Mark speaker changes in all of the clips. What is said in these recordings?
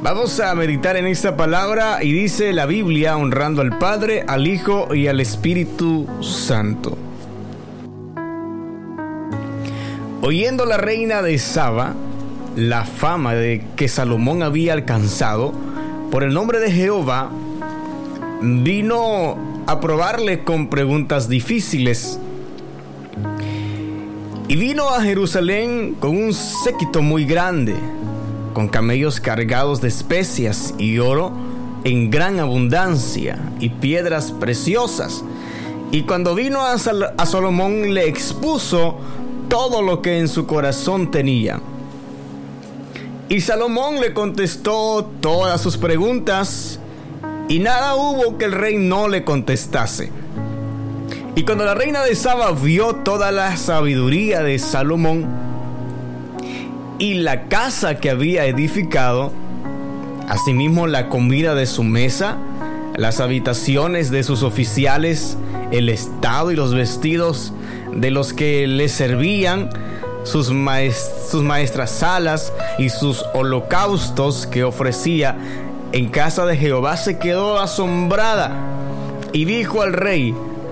Speaker 1: Vamos a meditar en esta palabra y dice la Biblia, honrando al Padre, al Hijo y al Espíritu Santo. Oyendo la reina de Saba la fama de que Salomón había alcanzado por el nombre de Jehová, vino a probarle con preguntas difíciles. Y vino a Jerusalén con un séquito muy grande, con camellos cargados de especias y oro en gran abundancia y piedras preciosas. Y cuando vino a Salomón, le expuso todo lo que en su corazón tenía. Y Salomón le contestó todas sus preguntas, y nada hubo que el rey no le contestase. Y cuando la reina de Saba vio toda la sabiduría de Salomón y la casa que había edificado, asimismo la comida de su mesa, las habitaciones de sus oficiales, el estado y los vestidos de los que le servían, sus maestrasalas y sus holocaustos que ofrecía en casa de Jehová, se quedó asombrada y dijo al rey: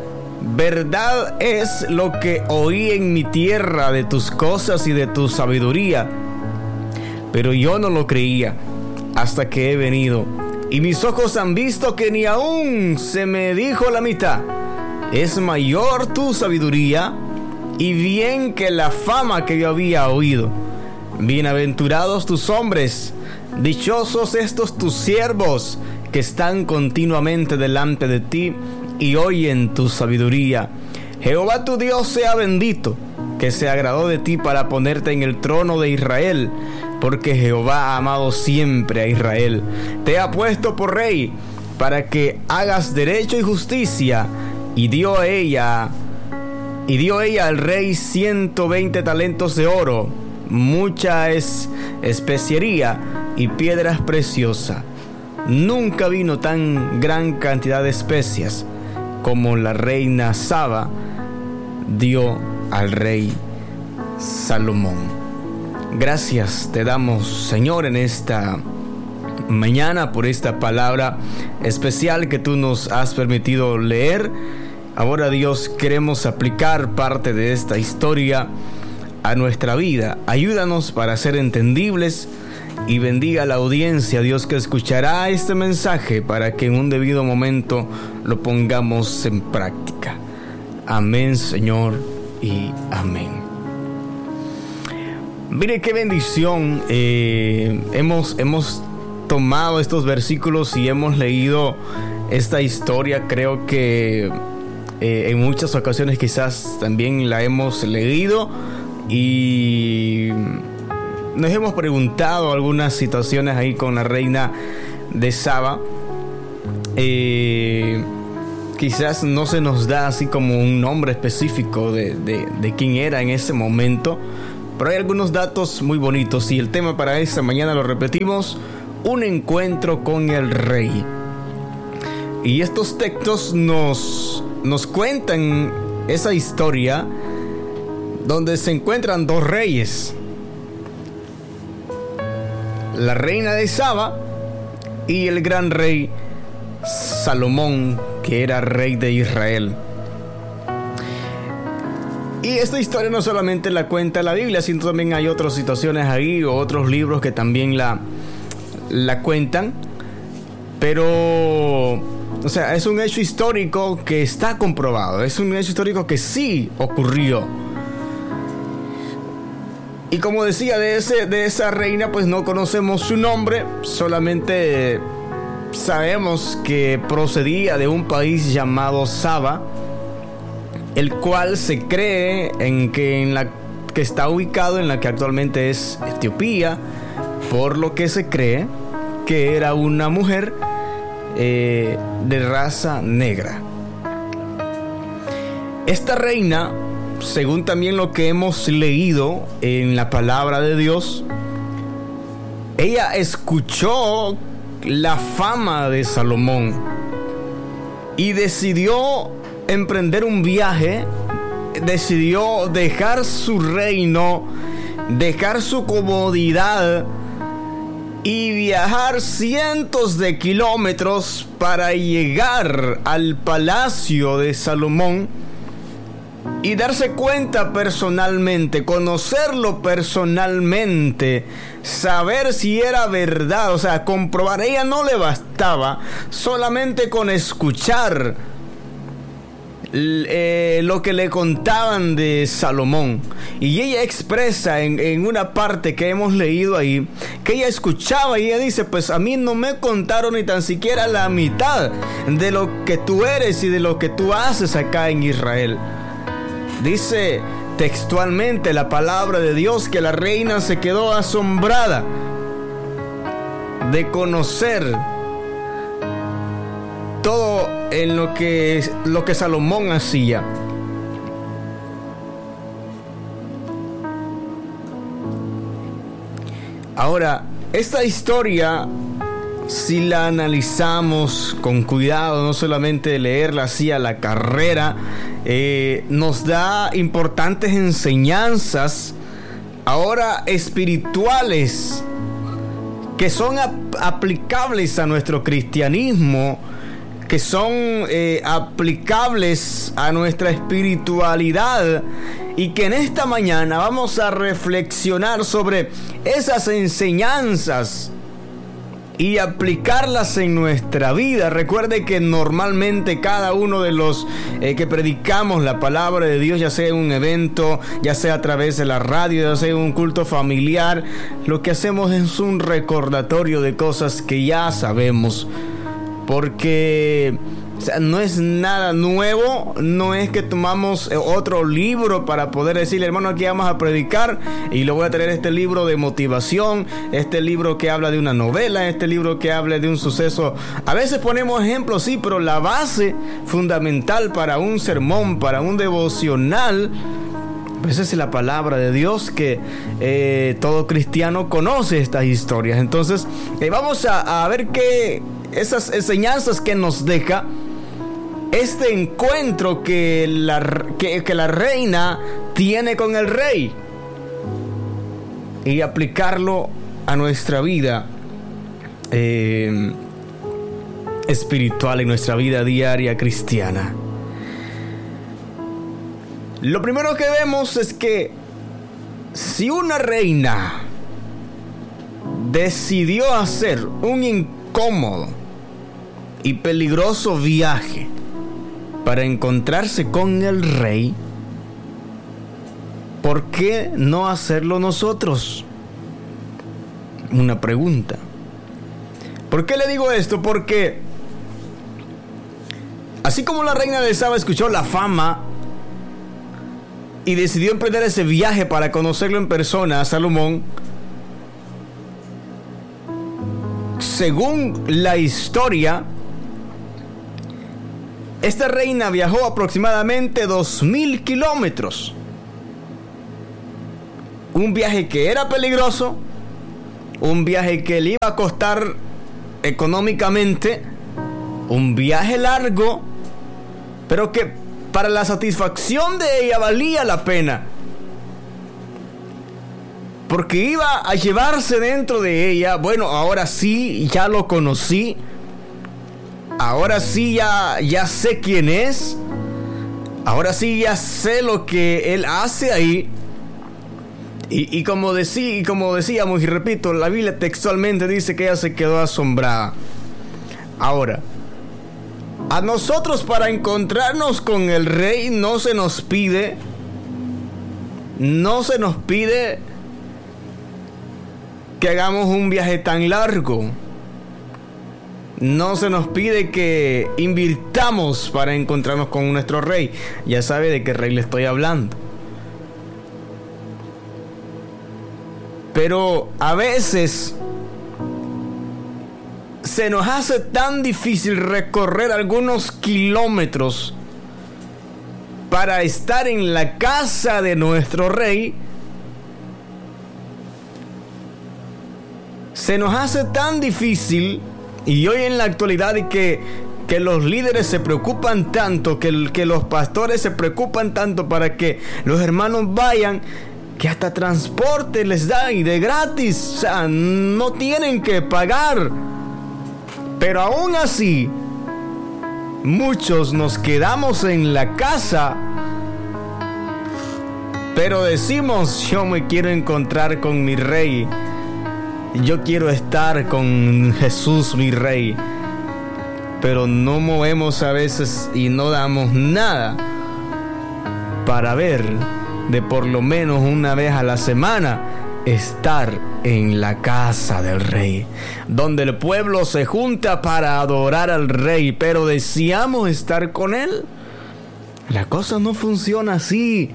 Speaker 1: verdad es lo que oí en mi tierra de tus cosas y de tu sabiduría, pero yo no lo creía hasta que he venido, y mis ojos han visto que ni aún se me dijo la mitad. Es mayor tu sabiduría y bien que la fama que yo había oído. Bienaventurados tus hombres, dichosos estos tus siervos que están continuamente delante de ti y oyen tu sabiduría. Jehová tu Dios sea bendito, que se agradó de ti para ponerte en el trono de Israel, porque Jehová ha amado siempre a Israel. Te ha puesto por rey para que hagas derecho y justicia, y dio ella al rey 120 talentos de oro, mucha especiería y piedras preciosas. Nunca vino tan gran cantidad de especias como la reina Saba dio al rey Salomón. Gracias te damos, Señor, en esta mañana por esta palabra especial que tú nos has permitido leer. Ahora, Dios, queremos aplicar parte de esta historia a nuestra vida. Ayúdanos para ser entendibles y bendiga a la audiencia, Dios, que escuchará este mensaje, para que en un debido momento lo pongamos en práctica. Amén, Señor, y amén. Mire qué bendición. Hemos tomado estos versículos y hemos leído esta historia. Creo que en muchas ocasiones quizás también la hemos leído y nos hemos preguntado algunas situaciones ahí con la reina de Saba. Quizás no se nos da así como un nombre específico de quién era en ese momento, pero hay algunos datos muy bonitos, y el tema para esta mañana lo repetimos: un encuentro con el rey. Y estos textos nos cuentan esa historia donde se encuentran dos reyes, la reina de Saba y el gran rey Salomón, que era rey de Israel. Y esta historia no solamente la cuenta la Biblia, sino también hay otras situaciones ahí, o otros libros que también la cuentan. Pero, o sea, es un hecho histórico que está comprobado, es un hecho histórico que sí ocurrió. Y como decía, de esa reina, pues no conocemos su nombre, solamente sabemos que procedía de un país llamado Saba, el cual se cree que está ubicado en la que actualmente es Etiopía, por lo que se cree que era una mujer de raza negra. Esta reina, según también lo que hemos leído en la palabra de Dios, ella escuchó la fama de Salomón y decidió emprender un viaje, decidió dejar su reino, dejar su comodidad y viajar cientos de kilómetros para llegar al palacio de Salomón y darse cuenta personalmente, conocerlo personalmente, saber si era verdad, o sea, comprobar. A ella no le bastaba solamente con escuchar lo que le contaban de Salomón. Y ella expresa en una parte que hemos leído ahí, que ella escuchaba y ella dice: pues a mí no me contaron ni tan siquiera la mitad de lo que tú eres y de lo que tú haces acá en Israel. Dice textualmente la palabra de Dios que la reina se quedó asombrada de conocer todo en lo que Salomón hacía. Ahora, esta historia, si la analizamos con cuidado, no solamente leerla así a la carrera, nos da importantes enseñanzas ahora espirituales que son aplicables a nuestro cristianismo, que son aplicables a nuestra espiritualidad, y que en esta mañana vamos a reflexionar sobre esas enseñanzas y aplicarlas en nuestra vida. Recuerde que normalmente cada uno de los que predicamos la palabra de Dios, ya sea en un evento, ya sea a través de la radio, ya sea en un culto familiar, lo que hacemos es un recordatorio de cosas que ya sabemos, porque no es nada nuevo. No es que tomamos otro libro para poder decirle: hermano, aquí vamos a predicar y le voy a traer este libro de motivación, este libro que habla de una novela, este libro que habla de un suceso. A veces ponemos ejemplos, sí, pero la base fundamental para un sermón, para un devocional, pues es la palabra de Dios, que todo cristiano conoce estas historias. Entonces vamos a ver que esas enseñanzas que nos deja este encuentro que la reina tiene con el rey, y aplicarlo a nuestra vida espiritual, en nuestra vida diaria cristiana. Lo primero que vemos es que si una reina decidió hacer un incómodo y peligroso viaje para encontrarse con el rey, ¿por qué no hacerlo nosotros? Una pregunta. ¿Por qué le digo esto? Porque así como la reina de Saba escuchó la fama y decidió emprender ese viaje para conocerlo en persona a Salomón, según la historia, esta reina viajó aproximadamente 2,000 kilómetros. Un viaje que era peligroso, un viaje que le iba a costar económicamente, un viaje largo, pero que para la satisfacción de ella valía la pena, porque iba a llevarse dentro de ella: bueno, ahora sí ya lo conocí, ahora sí ya sé quién es, ahora sí ya sé lo que él hace ahí. Y como decíamos, y repito, la Biblia textualmente dice que ella se quedó asombrada. Ahora, a nosotros, para encontrarnos con el rey, no se nos pide que hagamos un viaje tan largo. No se nos pide que invirtamos para encontrarnos con nuestro rey. Ya sabe de qué rey le estoy hablando. Pero a veces se nos hace tan difícil recorrer algunos kilómetros para estar en la casa de nuestro rey. Se nos hace tan difícil, y hoy en la actualidad, que los líderes se preocupan tanto, que los pastores se preocupan tanto para que los hermanos vayan, que hasta transporte les da y de gratis, o sea, no tienen que pagar. Pero aún así, muchos nos quedamos en la casa, pero decimos: yo me quiero encontrar con mi Rey, yo quiero estar con Jesús mi Rey. Pero no movemos a veces y no damos nada para ver de por lo menos una vez a la semana estar en la casa del Rey, donde el pueblo se junta para adorar al Rey, pero deseamos estar con Él. La cosa no funciona así.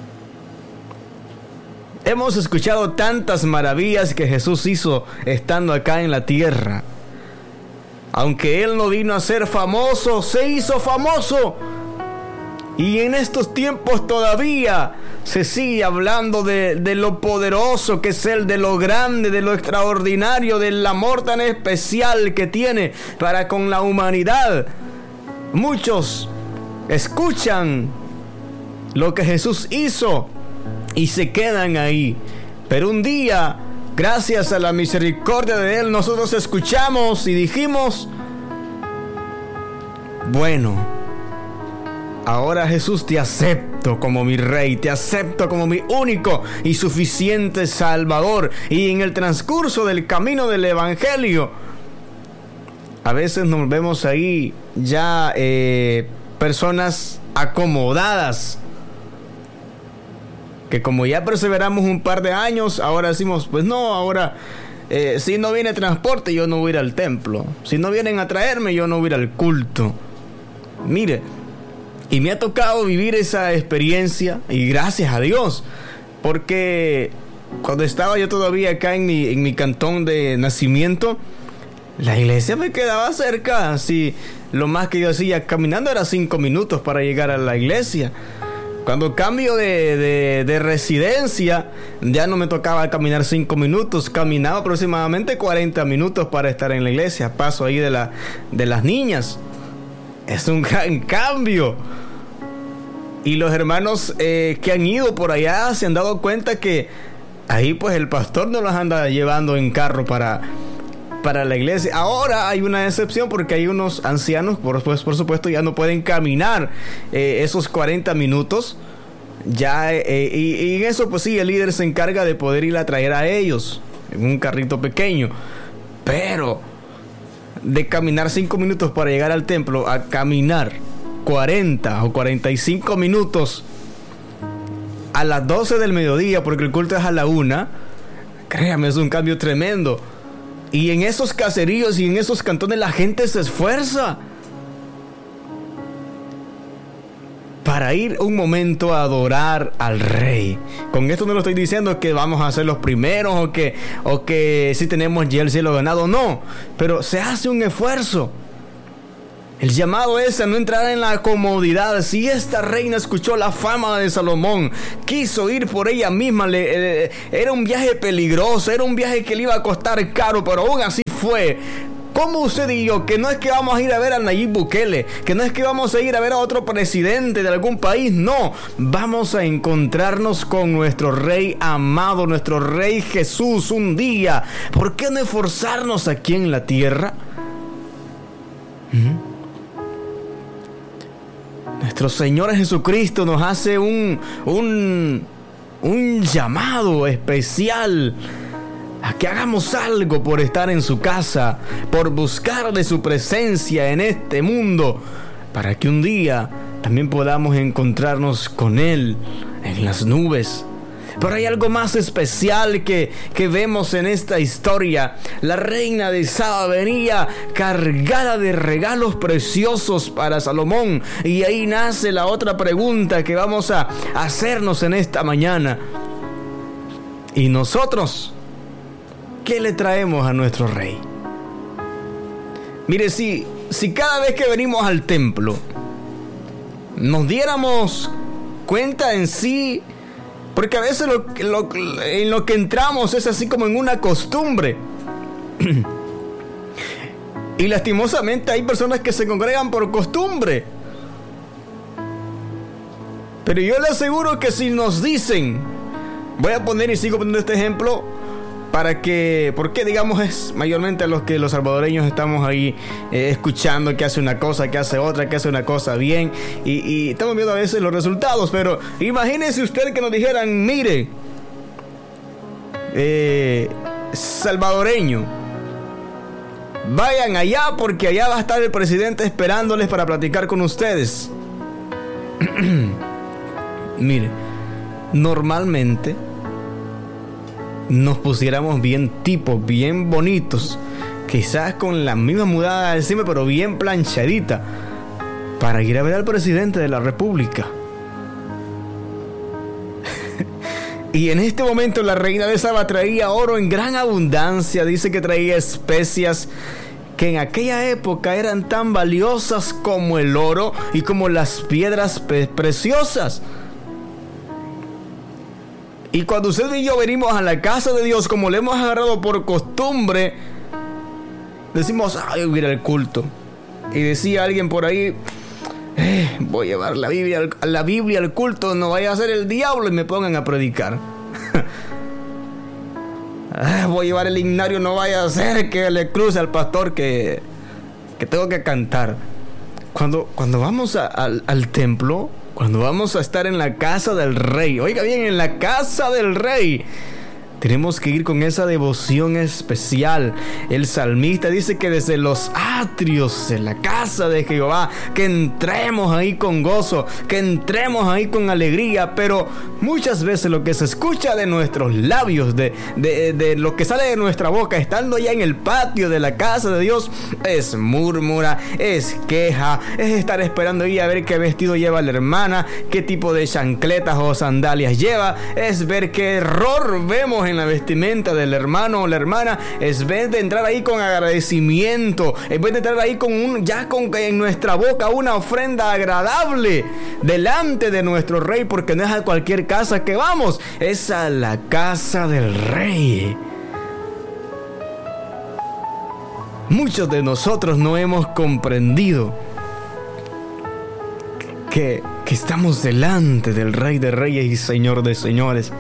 Speaker 1: Hemos escuchado tantas maravillas que Jesús hizo estando acá en la tierra. Aunque Él no vino a ser famoso, se hizo famoso. Y en estos tiempos todavía se sigue hablando de lo poderoso que es Él, de lo grande, de lo extraordinario, del amor tan especial que tiene para con la humanidad. Muchos escuchan lo que Jesús hizo y se quedan ahí. Pero un día, gracias a la misericordia de Él, nosotros escuchamos y dijimos: bueno, ahora Jesús, te acepto como mi Rey, te acepto como mi único y suficiente Salvador. Y en el transcurso del camino del Evangelio, a veces nos vemos ahí ya personas acomodadas, que como ya perseveramos un par de años, ahora decimos: pues no, ahora si no viene transporte, yo no voy a ir al templo. Si no vienen a traerme, yo no voy a ir al culto. Mire, y me ha tocado vivir esa experiencia, y gracias a Dios, porque cuando estaba yo todavía acá en mi cantón de nacimiento, la iglesia me quedaba cerca. Así, lo más que yo hacía caminando era 5 minutos para llegar a la iglesia. Cuando cambio de residencia, ya no me tocaba caminar 5 minutos, caminaba aproximadamente 40 minutos para estar en la iglesia. Paso ahí de las niñas. Es un gran cambio. Y los hermanos que han ido por allá se han dado cuenta que ahí pues el pastor no los anda llevando en carro para la iglesia. Ahora hay una excepción, porque hay unos ancianos, por supuesto, ya no pueden caminar esos 40 minutos. Ya, y en eso pues sí, el líder se encarga de poder ir a traer a ellos en un carrito pequeño. Pero de caminar 5 minutos para llegar al templo a caminar 40 o 45 minutos a las 12 del mediodía, porque el culto es a la 1, créame, es un cambio tremendo. Y en esos caseríos y en esos cantones la gente se esfuerza para ir un momento a adorar al Rey. Con esto no lo estoy diciendo que vamos a ser los primeros o que si tenemos ya el cielo ganado, no, pero se hace un esfuerzo. El llamado es a no entrar en la comodidad. Si esta reina escuchó la fama de Salomón, quiso ir por ella misma, era un viaje peligroso, era un viaje que le iba a costar caro, pero aún así fue. ¿Cómo usted y yo, que no es que vamos a ir a ver a Nayib Bukele, que no es que vamos a ir a ver a otro presidente de algún país? No, vamos a encontrarnos con nuestro Rey amado, nuestro Rey Jesús un día. ¿Por qué no esforzarnos aquí en la tierra? Nuestro Señor Jesucristo nos hace un llamado especial a que hagamos algo por estar en su casa, por buscar de su presencia en este mundo, para que un día también podamos encontrarnos con Él en las nubes. Pero hay algo más especial que vemos en esta historia. La reina de Saba venía cargada de regalos preciosos para Salomón. Y ahí nace la otra pregunta que vamos a hacernos en esta mañana. ¿Y nosotros qué le traemos a nuestro Rey? Mire, si cada vez que venimos al templo nos diéramos cuenta en sí, porque a veces en lo que entramos es así como en una costumbre. Y lastimosamente hay personas que se congregan por costumbre. Pero yo le aseguro que si nos dicen Voy a poner y sigo poniendo este ejemplo porque digamos es mayormente a los que los salvadoreños estamos ahí escuchando que hace una cosa, que hace otra, que hace una cosa bien y estamos viendo a veces los resultados. Pero imagínense usted que nos dijeran: mire, salvadoreño, vayan allá porque allá va a estar el presidente esperándoles para platicar con ustedes. Mire, normalmente nos pusiéramos bien tipos, bien bonitos, quizás con la misma mudada encima, pero bien planchadita, para ir a ver al presidente de la República. Y en este momento la reina de Saba traía oro en gran abundancia. Dice que traía especias que en aquella época eran tan valiosas como el oro y como las piedras preciosas. Y cuando usted y yo venimos a la casa de Dios, como le hemos agarrado por costumbre, decimos: ay, voy a ir al culto. Y decía alguien por ahí: voy a llevar la Biblia al culto, no vaya a ser el diablo y me pongan a predicar. Voy a llevar el himnario, no vaya a ser que le cruce al pastor que tengo que cantar. Cuando vamos al templo, cuando vamos a estar en la casa del rey, oiga bien, en la casa del rey, tenemos que ir con esa devoción especial. El salmista dice que desde los atrios de la casa de Jehová, que entremos ahí con gozo, que entremos ahí con alegría. Pero muchas veces lo que se escucha de nuestros labios, de lo que sale de nuestra boca, estando ya en el patio de la casa de Dios, es murmura, es queja, es estar esperando ahí a ver qué vestido lleva la hermana, qué tipo de chancletas o sandalias lleva, es ver qué error vemos en la vestimenta del hermano o la hermana. Es vez de entrar ahí con agradecimiento, en vez de entrar ahí con en nuestra boca una ofrenda agradable delante de nuestro rey, porque no es a cualquier casa que vamos, es a la casa del rey. Muchos de nosotros no hemos comprendido que estamos delante del Rey de Reyes y Señor de Señores.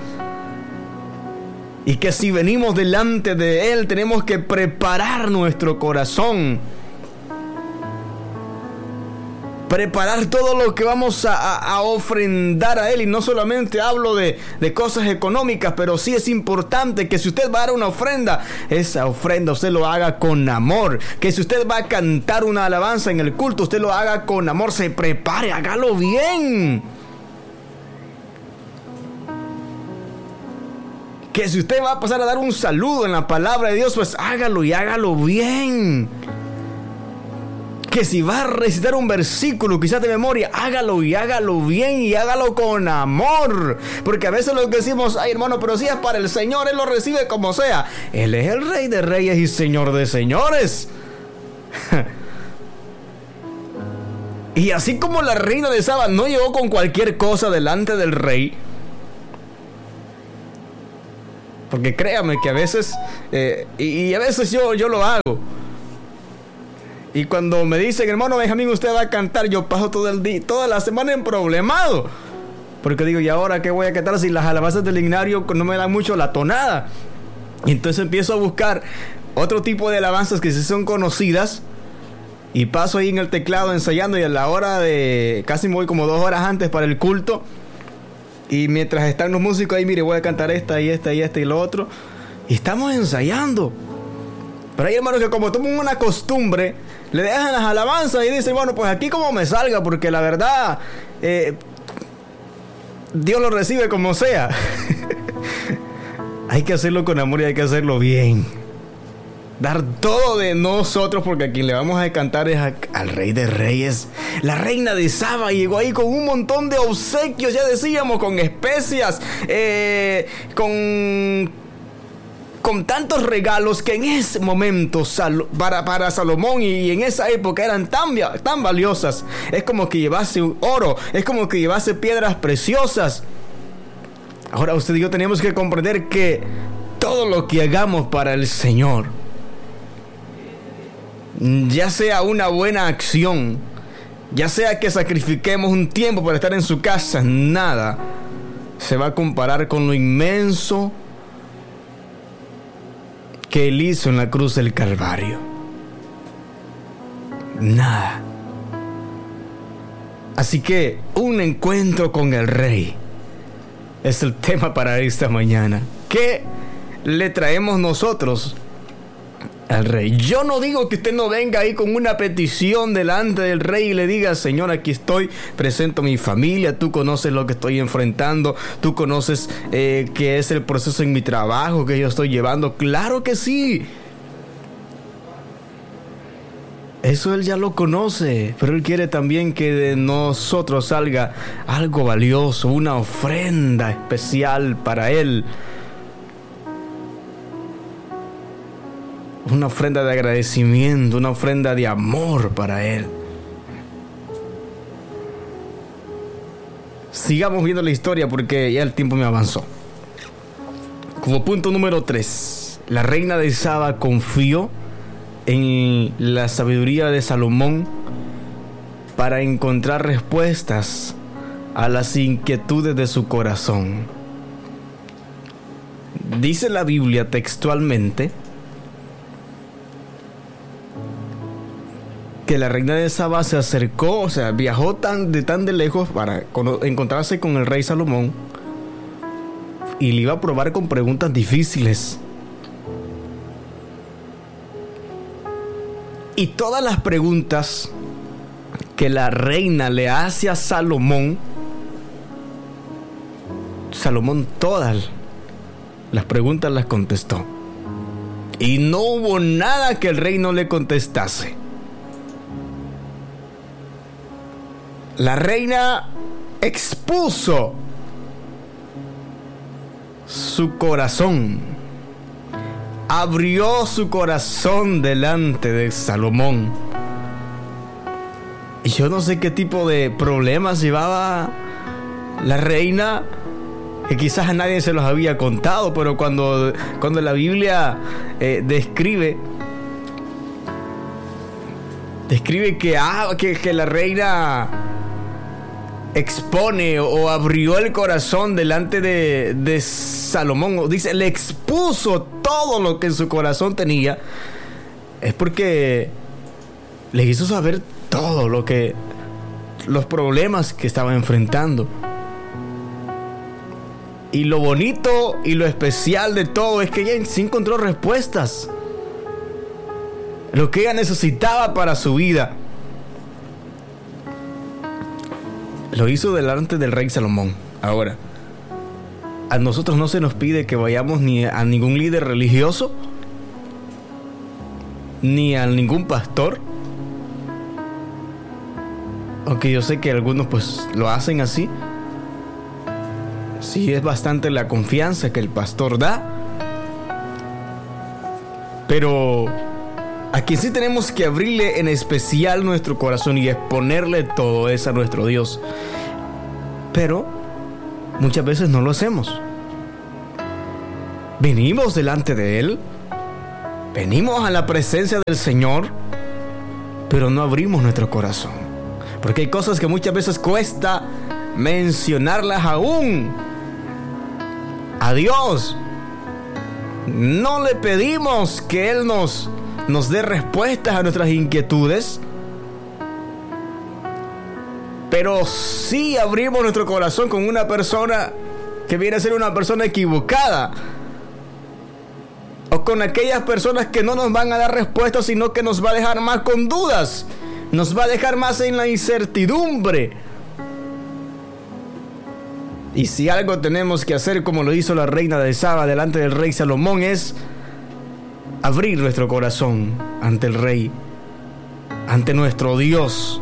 Speaker 1: Y que si venimos delante de Él, tenemos que preparar nuestro corazón. Preparar todo lo que vamos a ofrendar a Él. Y no solamente hablo de cosas económicas, pero sí es importante que si usted va a dar una ofrenda, esa ofrenda usted lo haga con amor. Que si usted va a cantar una alabanza en el culto, usted lo haga con amor. Se prepare, hágalo bien. Que si usted va a pasar a dar un saludo en la palabra de Dios, pues hágalo y hágalo bien. Que si va a recitar un versículo, quizás de memoria, hágalo y hágalo bien y hágalo con amor. Porque a veces lo que decimos: ay, hermano, pero si es para el Señor, Él lo recibe como sea. Él es el Rey de Reyes y Señor de Señores. Y así como la reina de Saba no llegó con cualquier cosa delante del rey, porque créame que a veces y a veces yo lo hago. Y cuando me dicen: hermano Benjamín, usted va a cantar, yo paso todo el día, toda la semana en problemado, porque digo: ¿y ahora qué voy a cantar si las alabanzas del himnario no me dan mucho la tonada? Y entonces empiezo a buscar otro tipo de alabanzas que sí son conocidas, y paso ahí en el teclado ensayando, y a la hora de casi me voy como 2 horas antes para el culto. Y mientras están los músicos ahí, mire, voy a cantar esta y esta y esta y lo otro. Y estamos ensayando. Pero hay hermanos que como toman una costumbre, le dejan las alabanzas y dicen: bueno, pues aquí como me salga, porque la verdad, Dios lo recibe como sea. Hay que hacerlo con amor y hay que hacerlo bien. Dar todo de nosotros, porque a quien le vamos a cantar es al Rey de Reyes. La reina de Saba llegó ahí con un montón de obsequios, ya decíamos, con especias, con tantos regalos que en ese momento para Salomón y en esa época eran tan valiosas. Es como que llevase oro, es como que llevase piedras preciosas. Ahora usted y yo tenemos que comprender que todo lo que hagamos para el Señor, ya sea una buena acción, ya sea que sacrifiquemos un tiempo para estar en su casa, nada se va a comparar con lo inmenso que Él hizo en la cruz del Calvario? Nada. Así que un encuentro con el Rey es el tema para esta mañana. ¿Qué le traemos nosotros al Rey? Yo no digo que usted no venga ahí con una petición delante del Rey y le diga: Señor, aquí estoy, presento a mi familia, tú conoces lo que estoy enfrentando, tú conoces qué es el proceso en mi trabajo que yo estoy llevando. Claro que sí. Eso Él ya lo conoce, pero Él quiere también que de nosotros salga algo valioso, una ofrenda especial para Él. Una ofrenda de agradecimiento, una ofrenda de amor para Él. Sigamos viendo la historia porque ya el tiempo me avanzó. Como punto número 3, la reina de Saba confió en la sabiduría de Salomón para encontrar respuestas a las inquietudes de su corazón. Dice la Biblia textualmente que la reina de Saba se acercó, o sea, viajó tan de lejos para encontrarse con el rey Salomón y le iba a probar con preguntas difíciles. Y todas las preguntas que la reina le hace a Salomón, todas las preguntas las contestó. Y no hubo nada que el rey no le contestase. La reina expuso su corazón, abrió su corazón delante de Salomón. Y yo no sé qué tipo de problemas llevaba la reina, que quizás a nadie se los había contado, pero cuando la Biblia describe que la reina expone o abrió el corazón delante de Salomón, dice, le expuso todo lo que en su corazón tenía, es porque le hizo saber todo los problemas que estaba enfrentando. Y lo bonito y lo especial de todo es que ella sí encontró respuestas, lo que ella necesitaba para su vida. Lo hizo delante del rey Salomón. Ahora, a nosotros no se nos pide que vayamos ni a ningún líder religioso, ni a ningún pastor, aunque yo sé que algunos pues lo hacen así. Sí, es bastante la confianza que el pastor da, pero a quien sí tenemos que abrirle en especial nuestro corazón y exponerle todo es a nuestro Dios. Pero muchas veces no lo hacemos. Venimos delante de Él, venimos a la presencia del Señor, pero no abrimos nuestro corazón, porque hay cosas que muchas veces cuesta mencionarlas aún a Dios. No le pedimos que Él nos dé respuestas a nuestras inquietudes, pero sí abrimos nuestro corazón con una persona que viene a ser una persona equivocada, o con aquellas personas que no nos van a dar respuestas, sino que nos va a dejar más con dudas, nos va a dejar más en la incertidumbre. Y si algo tenemos que hacer, como lo hizo la reina de Saba delante del rey Salomón, es abrir nuestro corazón ante el Rey, ante nuestro Dios,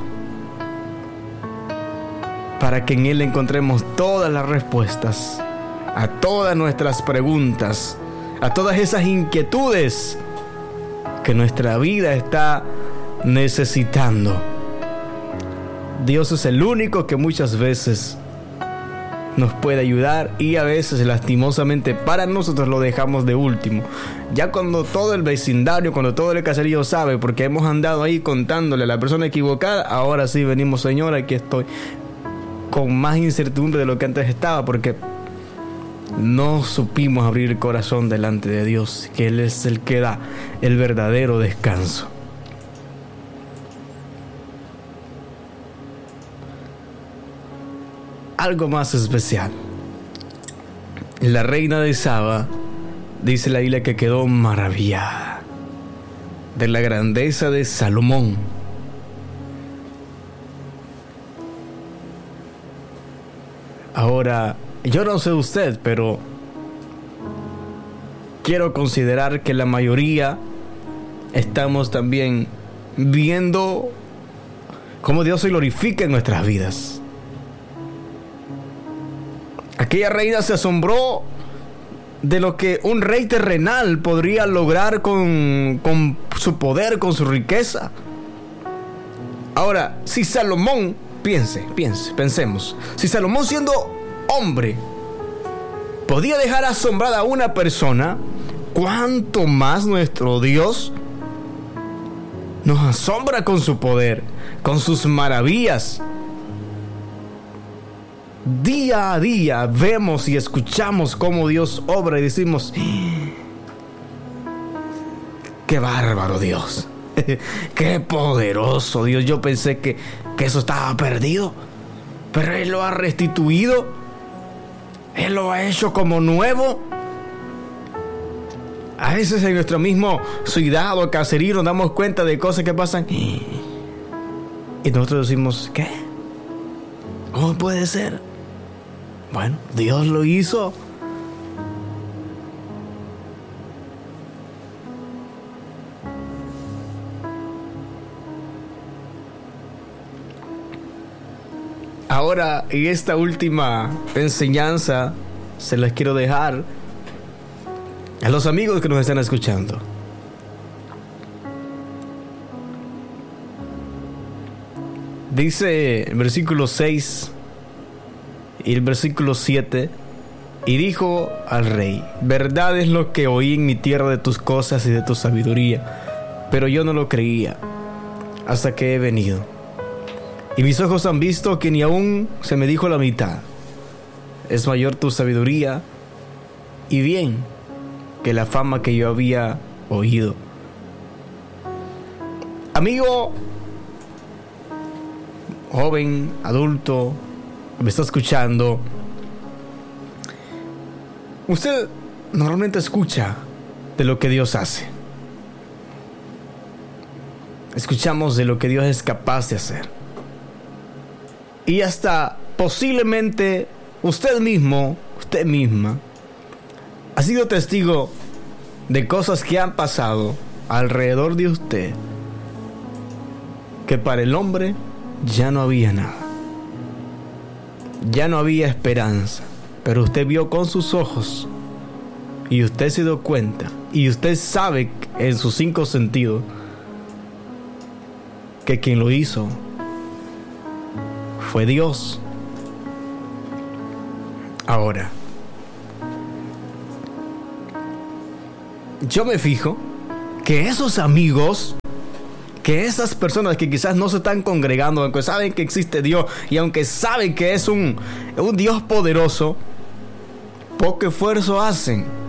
Speaker 1: para que en Él encontremos todas las respuestas a todas nuestras preguntas, a todas esas inquietudes que nuestra vida está necesitando. Dios es el único que muchas veces nos puede ayudar, y a veces lastimosamente para nosotros lo dejamos de último. Ya cuando todo el vecindario, cuando todo el caserío sabe, porque hemos andado ahí contándole a la persona equivocada, ahora sí venimos: Señor, aquí estoy, con más incertidumbre de lo que antes estaba, porque no supimos abrir el corazón delante de Dios, que Él es el que da el verdadero descanso. Algo más especial. La reina de Saba, dice la Biblia, que quedó maravillada de la grandeza de Salomón. Ahora, yo no sé usted, pero quiero considerar que la mayoría estamos también viendo cómo Dios se glorifica en nuestras vidas. Aquella reina se asombró de lo que un rey terrenal podría lograr con su poder, con su riqueza. Ahora, si Salomón, pensemos, si Salomón, siendo hombre, podía dejar asombrada a una persona, ¿cuánto más nuestro Dios nos asombra con su poder, con sus maravillas? Día a día vemos y escuchamos cómo Dios obra y decimos: ¡qué bárbaro Dios! ¡Qué poderoso Dios! Yo pensé que eso estaba perdido, pero Él lo ha restituido. Él lo ha hecho como nuevo. A veces en nuestro mismo ciudad o caserío nos damos cuenta de cosas que pasan y nosotros decimos: ¿qué? ¿Cómo puede ser? Bueno, Dios lo hizo. Ahora, en esta última enseñanza, se las quiero dejar a los amigos que nos están escuchando. Dice el versículo 6 y el versículo 7: y dijo al rey: verdad es lo que oí en mi tierra de tus cosas y de tu sabiduría, pero yo no lo creía hasta que he venido. Y mis ojos han visto que ni aún se me dijo la mitad. Es mayor tu sabiduría y bien que la fama que yo había oído. Amigo, joven, adulto, me está escuchando, usted normalmente escucha de lo que Dios hace. Escuchamos de lo que Dios es capaz de hacer. Y hasta posiblemente usted mismo, usted misma, ha sido testigo de cosas que han pasado alrededor de usted, que para el hombre ya no había nada. Ya no había esperanza. Pero usted vio con sus ojos y usted se dio cuenta y usted sabe en sus 5 sentidos que quien lo hizo fue Dios. Ahora, yo me fijo que esos amigos, que esas personas que quizás no se están congregando, aunque saben que existe Dios y aunque saben que es un Dios poderoso, poco esfuerzo hacen